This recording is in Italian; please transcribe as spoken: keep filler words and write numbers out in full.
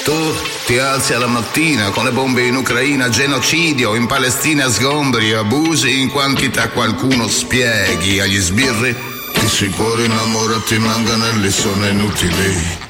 Tu ti alzi alla mattina con le bombe in Ucraina, genocidio, in Palestina sgombri, abusi in quantità, qualcuno spieghi agli sbirri. Di sicuro innamorati, manganelli sono inutili.